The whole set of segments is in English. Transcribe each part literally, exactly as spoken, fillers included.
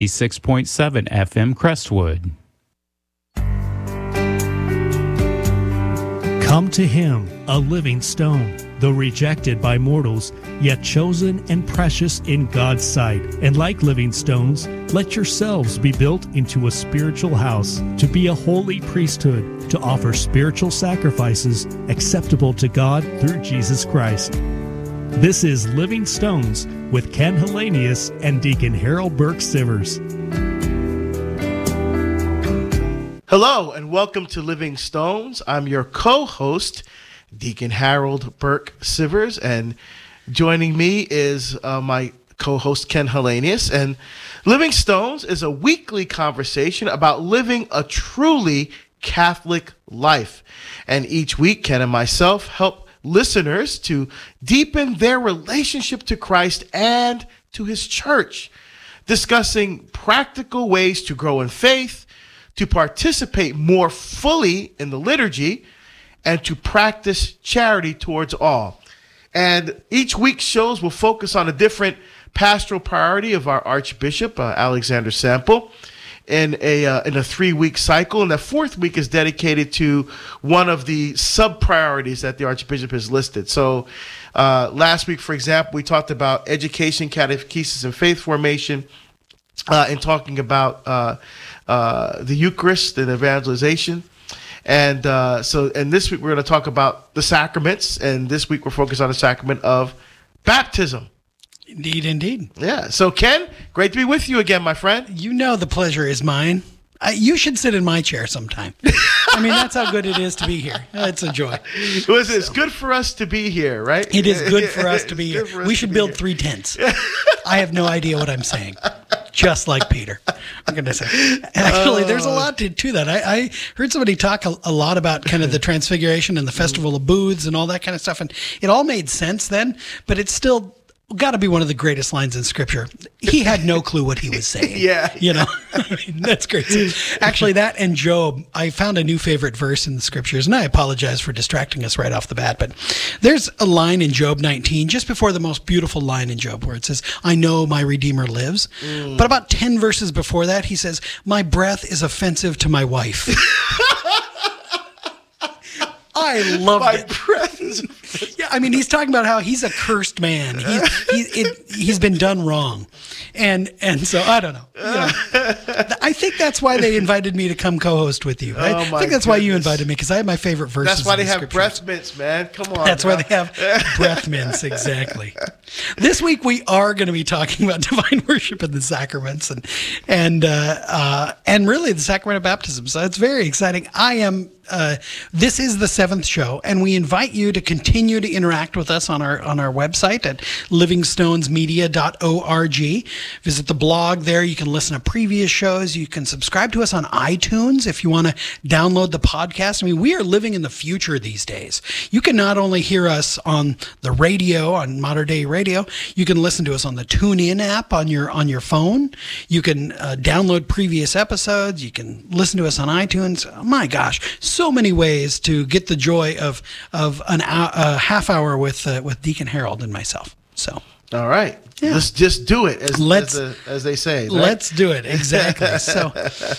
six point seven F M Crestwood. Come to him, a living stone, though rejected by mortals, yet chosen and precious in God's sight. And like living stones, let yourselves be built into a spiritual house, to be a holy priesthood, to offer spiritual sacrifices acceptable to God through Jesus Christ. This is Living Stones with Ken Hellenius and Deacon Harold Burke Sivers. Hello and welcome to Living Stones. I'm your co-host, Deacon Harold Burke Sivers, and joining me is uh, my co-host Ken Hellenius. And Living Stones is a weekly conversation about living a truly Catholic life. And each week, Ken and myself help listeners to deepen their relationship to Christ and to his church, discussing practical ways to grow in faith, to participate more fully in the liturgy, and to practice charity towards all. And each week's shows will focus on a different pastoral priority of our Archbishop, uh, Alexander Sample, in a uh, in a three-week cycle. And the fourth week is dedicated to one of the sub-priorities that the Archbishop has listed. So uh, last week, for example, we talked about education, catechesis, and faith formation, uh, and talking about uh, uh, the Eucharist and evangelization. And uh, so, and this week we're going to talk about the sacraments, and this week we're focused on the sacrament of baptism. Indeed, indeed. Yeah. So, Ken, great to be with you again, my friend. You know the pleasure is mine. I, you should sit in my chair sometime. I mean, that's how good it is to be here. It's a joy. Listen, it's good for us to be here, right? It is good for us to be here. We should build three tents. I have no idea what I'm saying. Just like Peter, I'm going to say. Actually, there's a lot to, to that. I, I heard somebody talk a, a lot about kind of the Transfiguration and the Festival of Booths and all that kind of stuff, and it all made sense then, but it's still got to be one of the greatest lines in Scripture. He had no clue what he was saying. Yeah. You know, I mean, that's great. Actually, that and Job, I found a new favorite verse in the Scriptures, and I apologize for distracting us right off the bat, but there's a line in Job nineteen, just before the most beautiful line in Job, where it says, I know my Redeemer lives. Mm. But about ten verses before that, he says, my breath is offensive to my wife. I love My it. breath is Yeah, I mean, he's talking about how he's a cursed man. He's he, it, he's been done wrong, and and so I don't know. You know. I think that's why they invited me to come co-host with you. Right? Oh, I my think that's why you goodness. invited me, because I have my favorite verses. That's why in they the have Scriptures. breath mints, man. Come on. That's now. why they have breath mints, exactly. This week we are going to be talking about divine worship and the sacraments, and and uh, uh, and really the sacrament of baptism. So it's very exciting. I am. Uh, this is the seventh show, and we invite you to continue to interact with us on our on our website at living stones media dot org. Visit the blog there. You can listen to previous shows. You can subscribe to us on iTunes if you want to download the podcast. I mean, we are living in the future these days. You can not only hear us on the radio, on modern day radio, you can listen to us on the TuneIn app on your on your phone. You can uh, download previous episodes. You can listen to us on iTunes. Oh, my gosh, so many ways to get the joy of of an hour, a half hour with uh, with Deacon Harold and myself. So, All right. Yeah. Let's just do it, as, Let's- as, the, as they say. Right? let's do it. Exactly. So,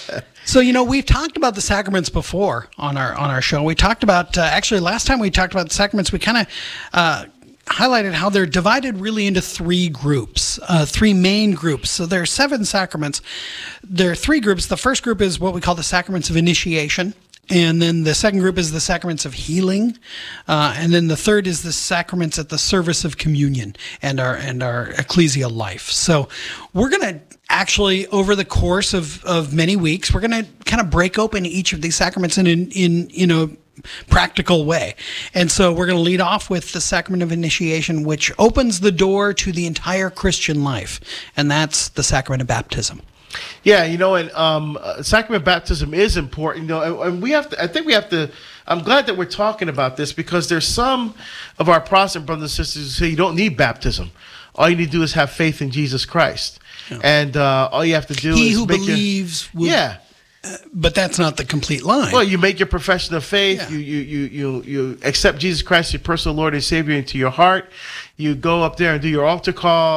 so you know, we've talked about the sacraments before on our on our show. We talked about uh, actually last time we talked about the sacraments. We kind of uh, highlighted how they're divided really into three groups, uh, three main groups. So there are seven sacraments. There are three groups. The first group is what we call the sacraments of initiation. And then the second group is the sacraments of healing, uh, and then the third is the sacraments at the service of communion and our and our ecclesial life. So we're going to actually, over the course of, of many weeks, we're going to kind of break open each of these sacraments in in, in you know practical way. And so we're going to lead off with the sacrament of initiation, which opens the door to the entire Christian life, and that's the sacrament of baptism. Yeah, you know, and um, uh, sacrament baptism is important. You know, and, and we have to. I think we have to. I'm glad that we're talking about this, because there's some of our Protestant brothers and sisters who say you don't need baptism. All you need to do is have faith in Jesus Christ, yeah. and uh, all you have to do he is who make believes. Your, will, yeah. uh, but that's not the complete line. Well, you make your profession of faith. Yeah. You, you you you you accept Jesus Christ, your personal Lord and Savior, into your heart. You go up there and do your altar call.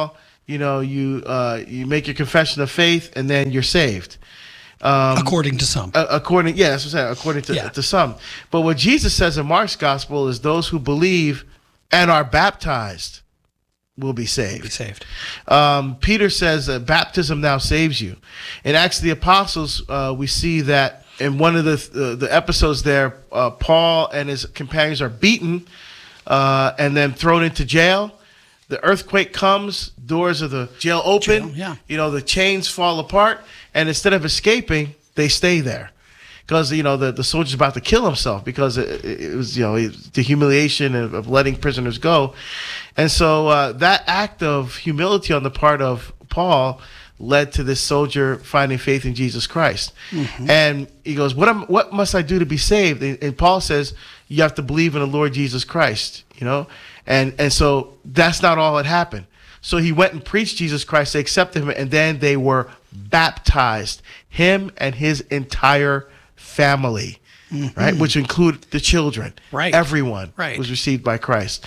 you know, you uh, you make your confession of faith, and then you're saved. Um, according to some. Uh, according, yeah, that's what I'm saying. According to Yeah. to some. But what Jesus says in Mark's gospel is those who believe and are baptized will be saved. Be saved. Um, Peter says that baptism now saves you. In Acts of the Apostles, uh, we see that in one of the uh, the episodes there, uh, Paul and his companions are beaten uh, and then thrown into jail. The earthquake comes, doors of the jail open, Jail, yeah. you know, the chains fall apart, and instead of escaping, they stay there. Because, you know, the, the soldier's about to kill himself because it, it was, you know, the humiliation of, of letting prisoners go. And so uh, that act of humility on the part of Paul led to this soldier finding faith in Jesus Christ. Mm-hmm. And he goes, what am, what must I do to be saved? And, and Paul says, you have to believe in the Lord Jesus Christ, you know? And and so that's not all that happened. So he went and preached Jesus Christ, they accepted him, and then they were baptized, him and his entire family, mm-hmm. right? Which included the children. Right. Everyone right. was received by Christ.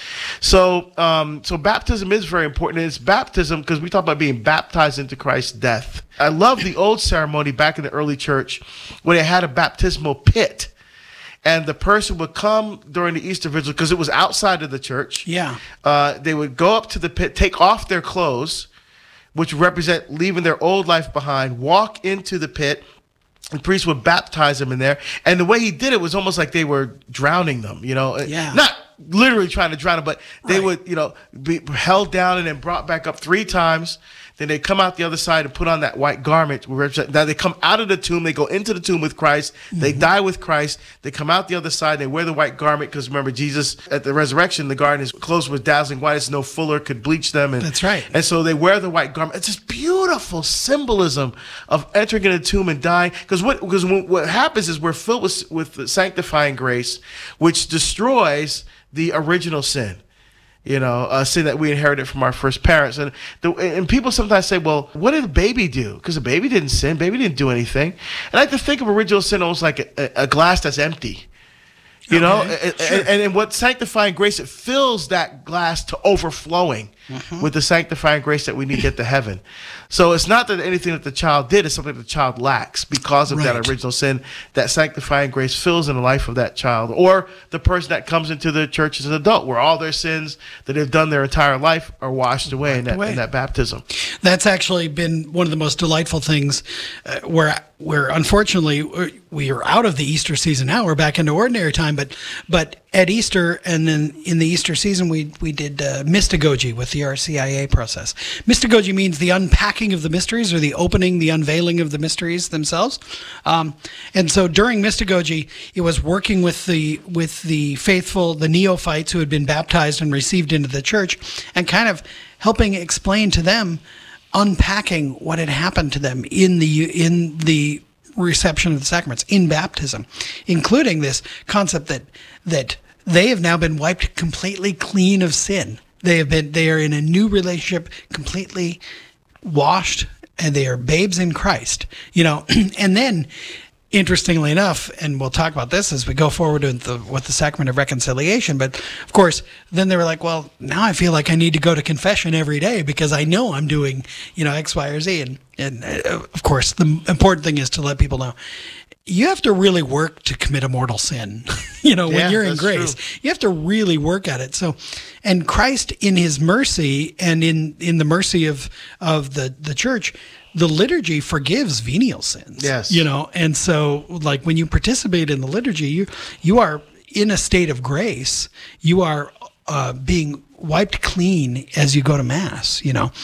So um, so baptism is very important. It's baptism because we talk about being baptized into Christ's death. I love the old ceremony back in the early church where they had a baptismal pit. And the person would come during the Easter Vigil because it was outside of the church. Yeah. Uh, they would go up to the pit, take off their clothes, which represent leaving their old life behind, walk into the pit, and the priest would baptize them in there. And the way he did it was almost like they were drowning them, you know. Yeah. Not literally trying to drown them, but they Right. would, you know, be held down and then brought back up three times. Then they come out the other side and put on that white garment. Now they come out of the tomb. They go into the tomb with Christ. They mm-hmm. die with Christ. They come out the other side. They wear the white garment because remember, Jesus at the resurrection, the garden, his clothes were dazzling white as no fuller could bleach them. And, That's right. And so they wear the white garment. It's this beautiful symbolism of entering in the tomb and dying. Because what, because what happens is we're filled with, with the sanctifying grace, which destroys the original sin. You know, a sin that we inherited from our first parents. And the, and people sometimes say, well, what did a baby do? Because a baby didn't sin. Baby didn't do anything. And I like to think of original sin almost like a, a glass that's empty. You okay, know, and, sure. and, and in what sanctifying grace, it fills that glass to overflowing mm-hmm. with the sanctifying grace that we need to get to heaven. So it's not that anything that the child did is something that the child lacks because of Right. that original sin. That sanctifying grace fills in the life of that child or the person that comes into the church as an adult, where all their sins that they've done their entire life are washed away in that, away. in that baptism. That's actually been one of the most delightful things uh, where where unfortunately we are out of the Easter season now. We're back into ordinary time, but but at Easter and then in the Easter season we we did uh, mystagogy with the R C I A process. Mystagogy means the unpacking of the mysteries or the opening, the unveiling of the mysteries themselves. Um, and so during mystagogy, it was working with the with the faithful, the neophytes who had been baptized and received into the church, and kind of helping explain to them, unpacking what had happened to them in the in the reception of the sacraments, in baptism, including this concept that that they have now been wiped completely clean of sin. They have been they are in a new relationship, completely washed, and they are babes in Christ. You know, and then interestingly enough, and we'll talk about this as we go forward with the, with the sacrament of reconciliation, but of course, then they were like, well, now I feel like I need to go to confession every day because I know I'm doing, you know, X, Y, or Z. And, and uh, of course, the important thing is to let people know, you have to really work to commit a mortal sin. You know, when Yeah, you're in that's grace, true. you have to really work at it. So, and Christ in his mercy and in, in the mercy of, of the, the church, the liturgy forgives venial sins. Yes. You know, and so like when you participate in the liturgy, you, you are in a state of grace. You are uh, being wiped clean as you go to Mass, you know,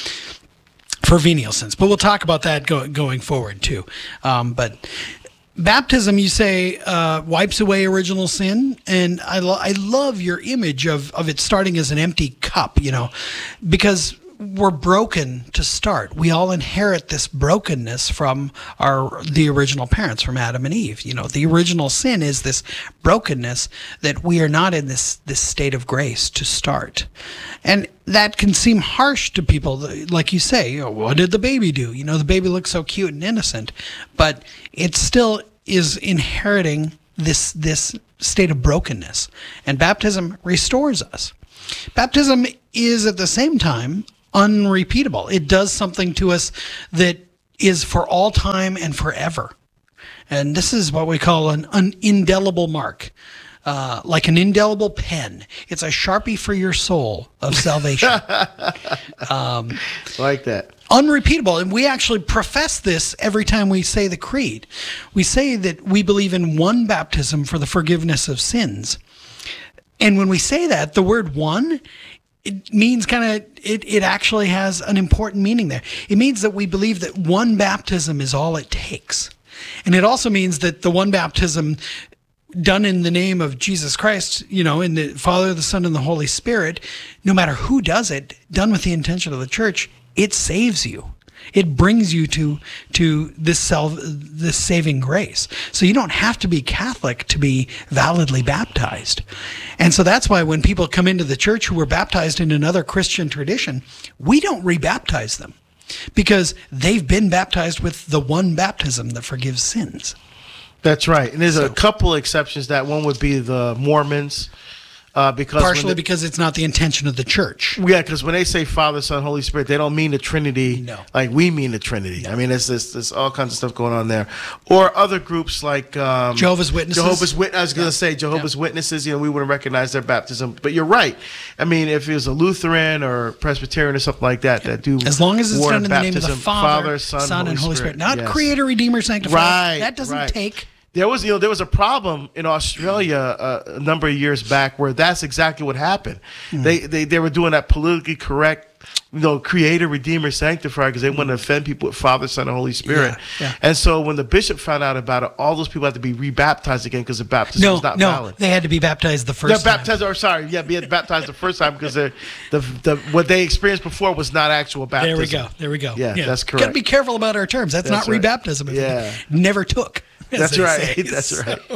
for venial sins. But we'll talk about that go, going forward too. Um, but baptism, you say, uh, wipes away original sin, and I, lo- I love your image of, of it starting as an empty cup, you know, because we're broken to start. We all inherit this brokenness from our the original parents, from Adam and Eve. You know, the original sin is this brokenness that we are not in this this state of grace to start. And that can seem harsh to people, like you say, oh, what did the baby do? You know, the baby looks so cute and innocent, but it still is inheriting this this state of brokenness. And baptism restores us. Baptism is at the same time unrepeatable. It does something to us that is for all time and forever. And this is what we call an, an indelible mark, uh, like an indelible pen. It's a Sharpie for your soul of salvation. um, like that. Unrepeatable. And we actually profess this every time we say the creed. We say that we believe in one baptism for the forgiveness of sins. And when we say that, the word one, it means kind of, it, it actually has an important meaning there. It means that we believe that one baptism is all it takes. And it also means that the one baptism done in the name of Jesus Christ, you know, in the Father, the Son, and the Holy Spirit, no matter who does it, done with the intention of the church, it saves you. It brings you to to this self, this saving grace. So you don't have to be Catholic to be validly baptized. And so that's why when people come into the church who were baptized in another Christian tradition, we don't rebaptize them because they've been baptized with the one baptism that forgives sins. That's right. And there's So- a couple exceptions. That one would be the Mormons. Uh, because when Partially the- because it's not the intention of the church. Yeah, because when they say Father, Son, Holy Spirit, they don't mean the Trinity No. like we mean the Trinity. I mean, there's, there's, there's all kinds of stuff going on there. Or other groups like um, Jehovah's Witnesses. Jehovah's Witnesses. I was going to say Jehovah's Witnesses. You know, we wouldn't recognize their baptism. But you're right. I mean, if it was a Lutheran or Presbyterian or something like that that do As long as it's water done in the name of the baptism, Father, Son, Son, and Holy Spirit. Not Yes. Creator, Redeemer, Sanctifier. Right, That doesn't right. take... There was, you know, there was a problem in Australia uh, a number of years back where that's exactly what happened. Mm. They, they they were doing that politically correct, you know, Creator, Redeemer, Sanctifier, because they wanted to offend people with Father, Son, and Holy Spirit. Yeah, yeah. And so when the bishop found out about it, all those people had to be rebaptized again because the baptism No, was not no, valid. they had to be baptized the They're first time. baptized, or sorry, yeah, be baptized the first time because the the the what they experienced before was not actual baptism. There we go. There we go. Yeah, that's Got to correct. be careful about our terms. That's, That's not right. rebaptism. If Yeah. it never took. as That's they right. say. That's So- right.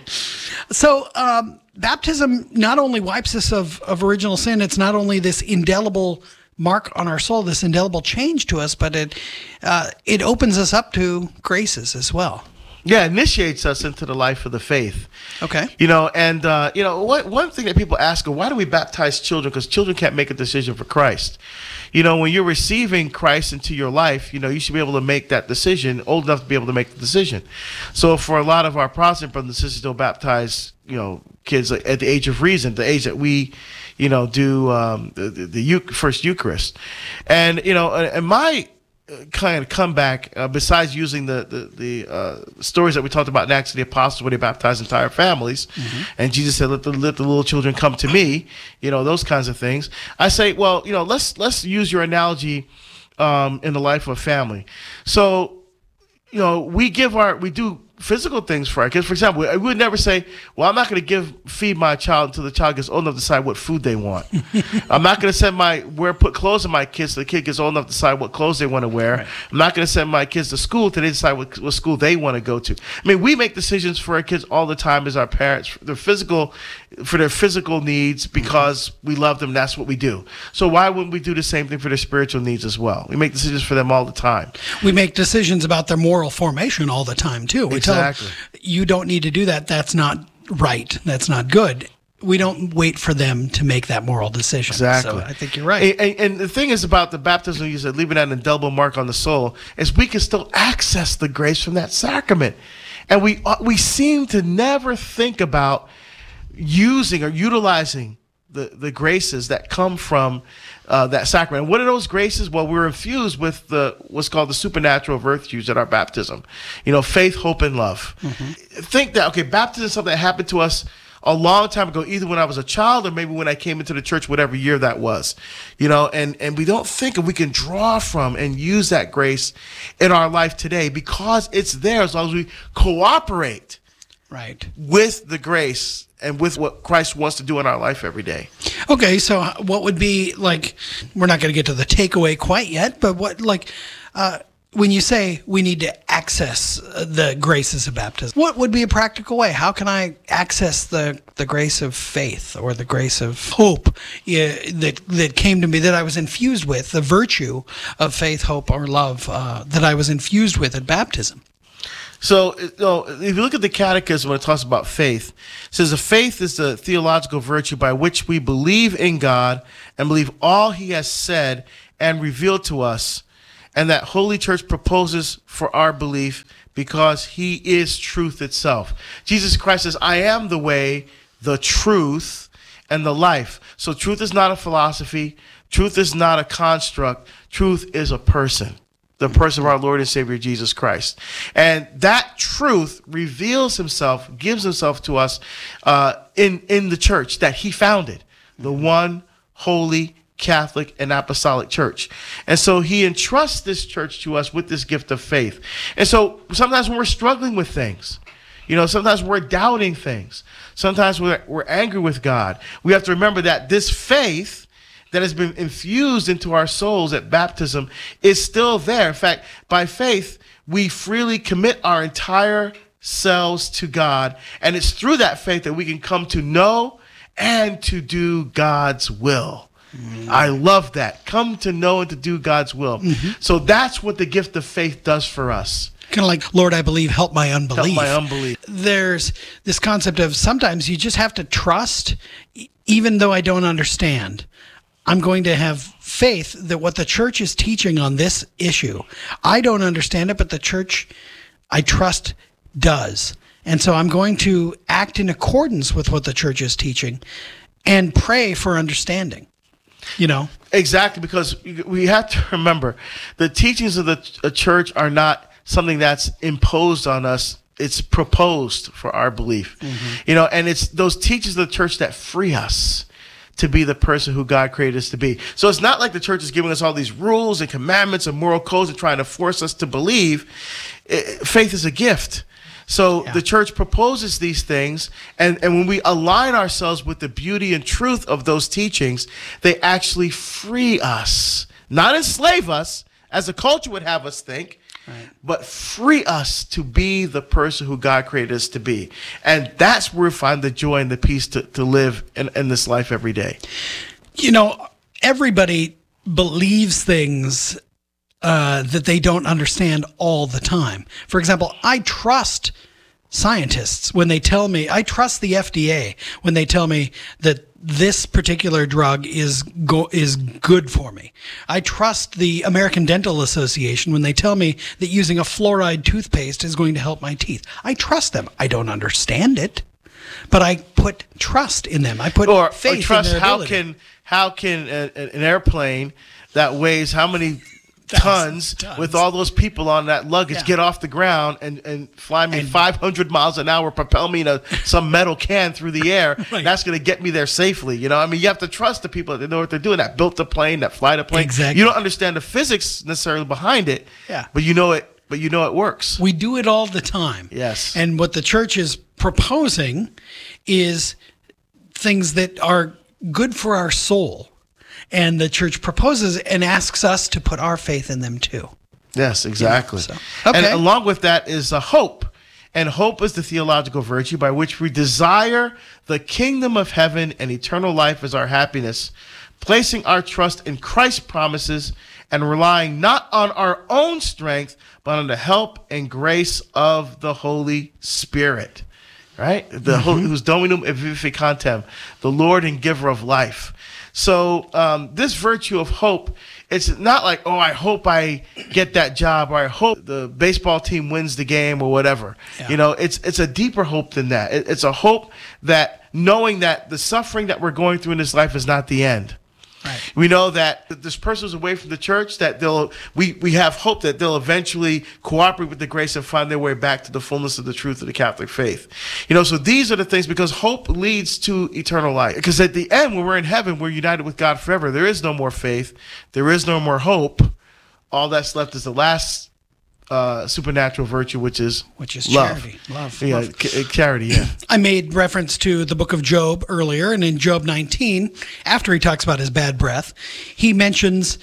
So um, baptism not only wipes us of, of original sin, it's not only this indelible mark on our soul, this indelible change to us, but it uh, it opens us up to graces as well. Yeah, initiates us into the life of the faith. Okay. You know, and, uh, you know, one, one thing that people ask, why do we baptize children? Because children can't make a decision for Christ. You know, when you're receiving Christ into your life, you know, you should be able to make that decision, old enough to be able to make the decision. So for a lot of our Protestant brothers and sisters, they'll baptize, you know, kids at the age of reason, the age that we, you know, do um, the, the, the Eu- first Eucharist. And, you know, and my kind of comeback, uh, besides using the the, the uh, stories that we talked about in Acts of the Apostles where they baptized entire families, mm-hmm. and Jesus said, let the, let the little children come to me, you know, those kinds of things. I say, well, you know, let's let's use your analogy um, in the life of a family. So, you know, we give our, we do physical things for our kids. For example, we would never say, well, I'm not going to give feed my child until the child gets old enough to decide what food they want. I'm not going to send my wear put clothes on my kids so the kid gets old enough to decide what clothes they want to wear. Right. I'm not going to send my kids to school till they decide what, what school they want to go to. I mean, we make decisions for our kids all the time as our parents, for their physical, for their physical needs, because mm-hmm. we love them. That's what we do. So why wouldn't we do the same thing for their spiritual needs as well? We make decisions for them all the time. We make decisions about their moral formation all the time too. We Exactly. tell them, you don't need to do that. That's not right. That's not good. We don't wait for them to make that moral decision. Exactly. So I think you're right. And, and, and the thing is about the baptism, you said, leaving that indelible mark on the soul, is we can still access the grace from that sacrament. And we uh, we seem to never think about using or utilizing the, the graces that come from uh, that sacrament. And what are those graces? Well, we're infused with the what's called the supernatural virtues at our baptism. You know, faith, hope, and love. Mm-hmm. Think that, okay, baptism is something that happened to us a long time ago, either when I was a child or maybe when I came into the church, whatever year that was, you know, and, and we don't think if we can draw from and use that grace in our life today because it's there as long as we cooperate right. with the grace and with what Christ wants to do in our life every day. Okay, so what would be, like, we're not going to get to the takeaway quite yet, but what, like, uh, when you say we need to access the graces of baptism, what would be a practical way? How can I access the, the grace of faith or the grace of hope yeah, that that came to me, that I was infused with, the virtue of faith, hope, or love uh, that I was infused with at baptism? So, you know, if you look at the Catechism when it talks about faith, it says, a faith is the theological virtue by which we believe in God and believe all he has said and revealed to us, and that Holy Church proposes for our belief because he is truth itself. Jesus Christ says, I am the way, the truth, and the life. So truth is not a philosophy. Truth is not a construct. Truth is a person, the person of our Lord and Savior, Jesus Christ. And that truth reveals himself, gives himself to us uh, in, in the church that he founded, the one holy Catholic and Apostolic Church. And so he entrusts this church to us with this gift of faith. And so sometimes when we're struggling with things, you know, sometimes we're doubting things, sometimes we're, we're angry with God, we have to remember that this faith that has been infused into our souls at baptism is still there. In fact, by faith, we freely commit our entire selves to God. And it's through that faith that we can come to know and to do God's will. Mm-hmm. I love that. Come to know and to do God's will. Mm-hmm. So that's what the gift of faith does for us. Kind of like, Lord, I believe, help my unbelief. Help my unbelief. There's this concept of sometimes you just have to trust, even though I don't understand. I'm going to have faith that what the church is teaching on this issue, I don't understand it, but the church, I trust, does. And so I'm going to act in accordance with what the church is teaching and pray for understanding. You know? Exactly, because we have to remember the teachings of the church are not something that's imposed on us. It's proposed for our belief. Mm-hmm. You know, and it's those teachings of the church that free us to be the person who God created us to be. So it's not like the church is giving us all these rules and commandments and moral codes and trying to force us to believe. Faith is a gift. So yeah. The church proposes these things, and, and when we align ourselves with the beauty and truth of those teachings, they actually free us, not enslave us, as the culture would have us think, right, but free us to be the person who God created us to be. And that's where we find the joy and the peace to, to live in, in this life every day. You know, everybody believes things Uh, that they don't understand all the time. For example, I trust scientists when they tell me, I trust the F D A when they tell me that this particular drug is go, is good for me. I trust the American Dental Association when they tell me that using a fluoride toothpaste is going to help my teeth. I trust them. I don't understand it, but I put trust in them. I put or, faith or trust in their how ability. can how can a, an airplane that weighs how many Tons, tons with all those people on that luggage yeah. get off the ground and, and fly me and, five hundred miles an hour, propel me in a, some metal can through the air. Right. That's going to get me there safely. You know, I mean, you have to trust the people that know what they're doing, that built the plane, that fly the plane. Exactly. You don't understand the physics necessarily behind it, yeah. but you know it. But you know it works. We do it all the time. Yes. And what the church is proposing is things that are good for our soul. And the church proposes and asks us to put our faith in them too. Yes, exactly. Yeah, so, okay. And along with that is a hope. And hope is the theological virtue by which we desire the kingdom of heaven and eternal life as our happiness, placing our trust in Christ's promises and relying not on our own strength, but on the help and grace of the Holy Spirit. Right? The mm-hmm. who's Dominum et vivificantem, the Lord and giver of life. So um, this virtue of hope, it's not like, oh, I hope I get that job, or I hope the baseball team wins the game, or whatever. Yeah. You know, it's it's a deeper hope than that. It, it's a hope that knowing that the suffering that we're going through in this life is not the end. Right. We know that this person is away from the church, that they'll we, we have hope that they'll eventually cooperate with the grace and find their way back to the fullness of the truth of the Catholic faith. You know, so these are the things, because hope leads to eternal life. Because at the end, when we're in heaven, we're united with God forever. There is no more faith. There is no more hope. All that's left is the last uh, supernatural virtue, which is which is love. charity. Love. Yeah, love. C- charity, yeah. I made reference to the book of Job earlier, and in Job nineteen, after he talks about his bad breath, he mentions,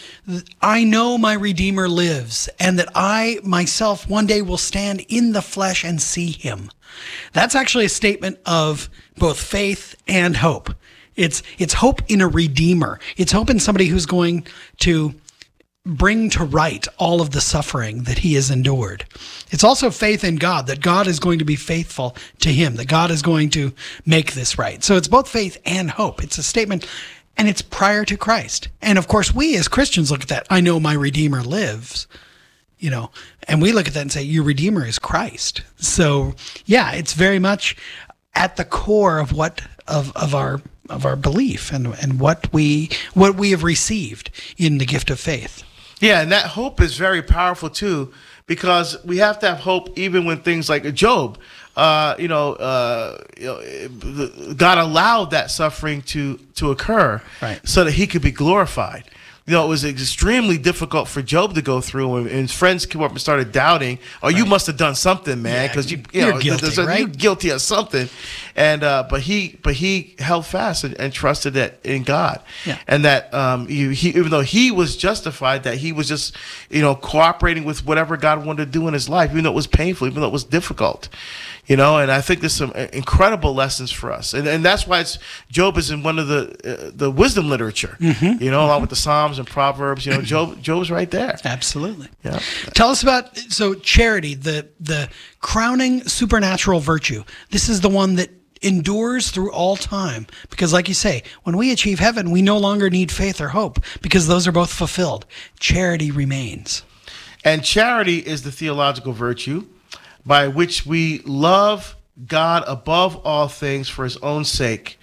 I know my Redeemer lives, and that I myself one day will stand in the flesh and see him. That's actually a statement of both faith and hope. It's it's hope in a Redeemer. It's hope in somebody who's going to bring to right all of the suffering that he has endured. It's also faith in God, that God is going to be faithful to him, that God is going to make this right. So it's both faith and hope. It's a statement and it's prior to Christ. And of course, we as Christians look at that. I know my Redeemer lives, you know, and we look at that and say, your Redeemer is Christ. So yeah, it's very much at the core of what of of our of our belief and and what we what we have received in the gift of faith. Yeah, and that hope is very powerful too, because we have to have hope even when things like Job, uh, you know, uh, you know, God allowed that suffering to to occur, right, so that He could be glorified. You know, it was extremely difficult for Job to go through, and, and his friends came up and started doubting, "Oh, right. you must have done something, man, because yeah, you, you you're know, guilty, there's a, right? you're guilty of something." And uh, but he, but he held fast and, and trusted that in God, yeah. and that um, he, he, even though he was justified, that he was just, you know, cooperating with whatever God wanted to do in his life, even though it was painful, even though it was difficult. You know, and I think there's some incredible lessons for us, and and that's why it's, Job is in one of the uh, the wisdom literature. Mm-hmm. You know, along with the Psalms and Proverbs. You know, Job Job's right there. Absolutely. Yeah. Tell us about so charity, the the crowning supernatural virtue. This is the one that endures through all time, because, like you say, when we achieve heaven, we no longer need faith or hope, because those are both fulfilled. Charity remains, and charity is the theological virtue by which we love God above all things for His own sake,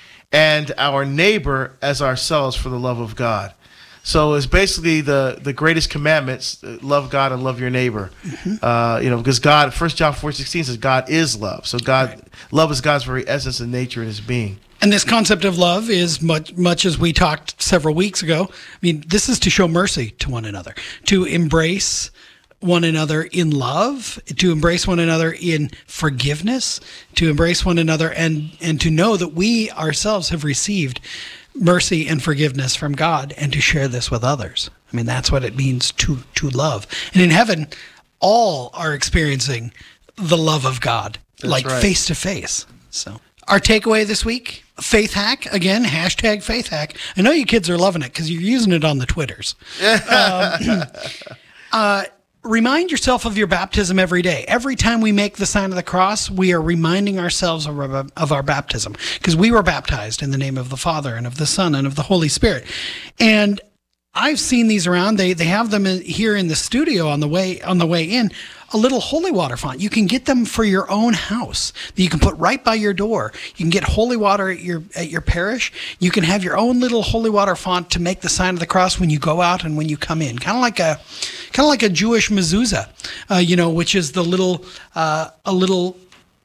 and our neighbor as ourselves for the love of God. So it's basically the, the greatest commandments: love God and love your neighbor. Mm-hmm. Uh, you know, because God, First John four sixteen says God is love. So God, right. love is God's very essence and nature and His being. And this concept of love is much, much as we talked several weeks ago. I mean, this is to show mercy to one another, to embrace one another in love, to embrace one another in forgiveness, to embrace one another and, and to know that we ourselves have received mercy and forgiveness from God, and to share this with others. I mean, that's what it means to, to love. And in heaven, all are experiencing the love of God, that's like right. face to face. So our takeaway this week, faith hack, again, hashtag faith hack. I know you kids are loving it because you're using it on the Twitters. um, uh, Remind yourself of your baptism every day. Every time we make the sign of the cross, we are reminding ourselves of our, of our baptism, because we were baptized in the name of the Father and of the Son and of the Holy Spirit. And I've seen these around. They they have them in, here in the studio on the way on the way in. A little holy water font. You can get them for your own house that you can put right by your door. You can get holy water at your at your parish. You can have your own little holy water font to make the sign of the cross when you go out and when you come in. Kind of like a kind of like a Jewish mezuzah, uh, you know, which is the little uh, a little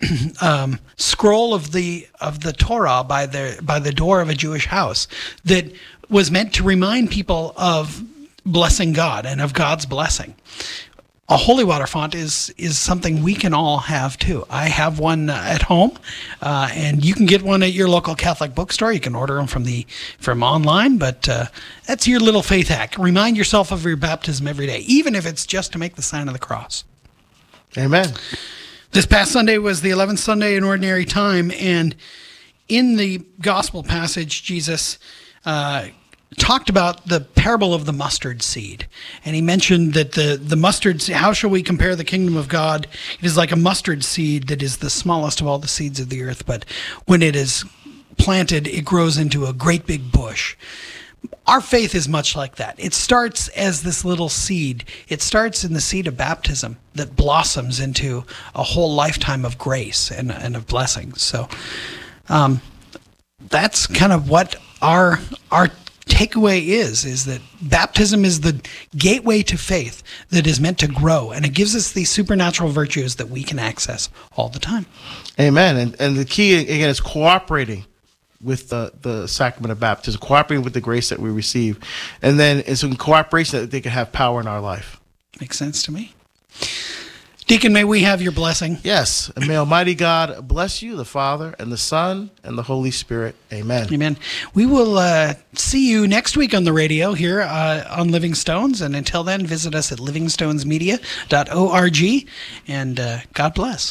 um, scroll of the of the Torah by the by the door of a Jewish house that was meant to remind people of blessing God and of God's blessing. A holy water font is is something we can all have too. I have one uh, at home, uh, and you can get one at your local Catholic bookstore. You can order them from the from online, but uh, that's your little faith hack. Remind yourself of your baptism every day, even if it's just to make the sign of the cross. Amen. This past Sunday was the eleventh Sunday in Ordinary Time, and in the gospel passage, Jesus uh, talked about the parable of the mustard seed. And he mentioned that the, the mustard seed, how shall we compare the kingdom of God? It is like a mustard seed that is the smallest of all the seeds of the earth, but when it is planted, it grows into a great big bush. Our faith is much like that. It starts as this little seed. It starts in the seed of baptism that blossoms into a whole lifetime of grace and, and of blessings. So um, that's kind of what our our takeaway is, is that baptism is the gateway to faith that is meant to grow, and it gives us these supernatural virtues that we can access all the time. Amen. And and the key, again, is cooperating with the, the sacrament of baptism, cooperating with the grace that we receive. And then it's in cooperation that they can have power in our life. Makes sense to me. Deacon, may we have your blessing? Yes. And may Almighty God bless you, the Father, and the Son, and the Holy Spirit. Amen. Amen. We will uh, see you next week on the radio here uh, on Living Stones. And until then, visit us at living stones media dot org. And uh, God bless.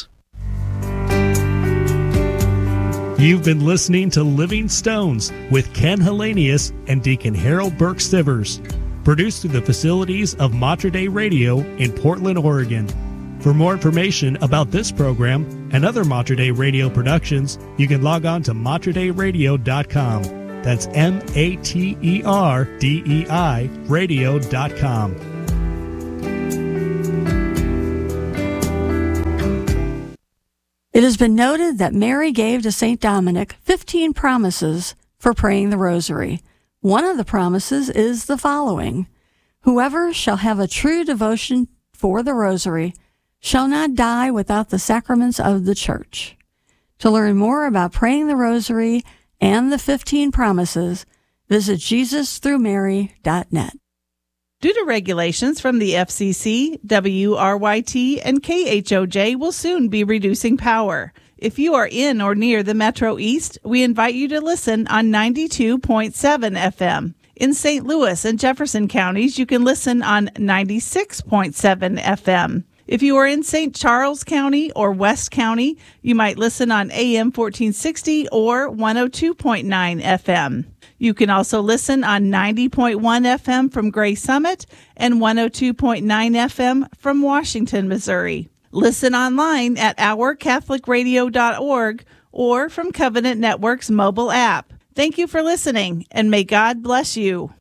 You've been listening to Living Stones with Ken Hellenius and Deacon Harold Burke Sivers. Produced through the facilities of Mater Dei Radio in Portland, Oregon. For more information about this program and other Mater Dei Radio productions, you can log on to mater dei radio dot com. That's M A T E R D E I radio dot com. It has been noted that Mary gave to Saint Dominic fifteen promises for praying the rosary. One of the promises is the following: whoever shall have a true devotion for the rosary shall not die without the sacraments of the Church. To learn more about praying the rosary and the fifteen promises, visit Jesus through Mary dot net. Due to regulations from the F C C, W R Y T, and K H O J will soon be reducing power. If you are in or near the Metro East, we invite you to listen on ninety-two point seven F M. In Saint Louis and Jefferson counties, you can listen on ninety-six point seven F M. If you are in Saint Charles County or West County, you might listen on A M fourteen sixty or one oh two point nine F M. You can also listen on ninety point one F M from Gray Summit and one oh two point nine F M from Washington, Missouri. Listen online at our catholic radio dot org or from Covenant Network's mobile app. Thank you for listening, and may God bless you.